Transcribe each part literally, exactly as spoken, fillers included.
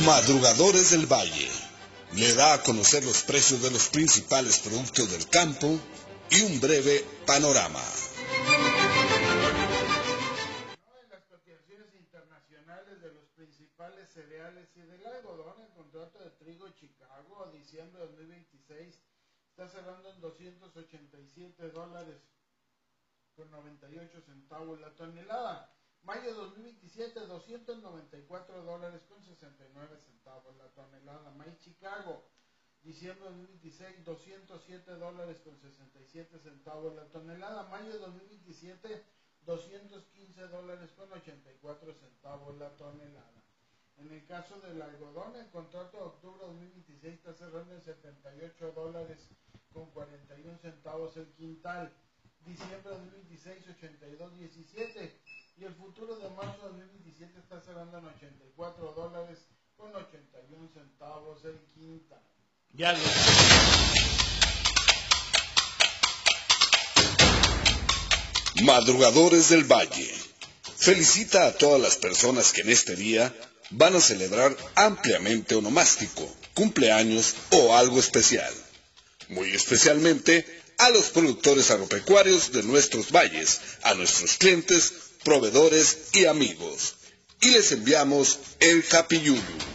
Madrugadores del Valle le da a conocer los precios de los principales productos del campo y un breve panorama. En las cotizaciones internacionales de los principales cereales y del algodón, el contrato de trigo Chicago a diciembre de dos mil veintiséis está cerrando en doscientos ochenta y siete dólares con noventa y ocho centavos la tonelada. Mayo de dos mil veintisiete, doscientos noventa y cuatro dólares con sesenta y nueve centavos la tonelada. Maíz Chicago, diciembre de dos mil veintiséis, doscientos siete dólares con sesenta y siete centavos la tonelada. Mayo de dos mil veintisiete, doscientos quince dólares con ochenta y cuatro centavos la tonelada. En el caso del algodón, el contrato de octubre de dos mil veintiséis está cerrando en setenta y ocho dólares con cuarenta y uno centavos el quintal. Diciembre de dos mil veintiséis, ochenta y dos diecisiete. Y el futuro de marzo de dos mil veintisiete está cerrando en ochenta y cuatro dólares con ochenta y uno centavos el quintal. Ya lo... Madrugadores del Valle felicita a todas las personas que en este día van a celebrar ampliamente onomástico, cumpleaños o algo especial. Muy especialmente a los productores agropecuarios de nuestros valles, a nuestros clientes, proveedores y amigos. Y les enviamos el Happy Yulu.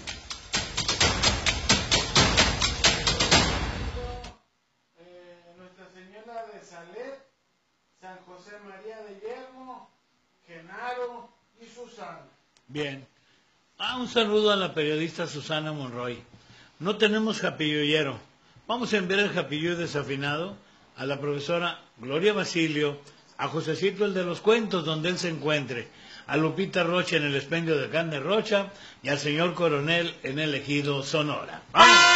Eh, Nuestra Señora de Salet, San José María de Yermo, Genaro y Susana. Bien. Ah, un saludo a la periodista Susana Monroy. No tenemos japillullero. Vamos a enviar el japilluyo desafinado a la profesora Gloria Basilio, a Josecito el de los cuentos donde él se encuentre, a Lupita Rocha en el expendio de Can de Rocha y al señor Coronel en el Ejido Sonora. ¡Vamos!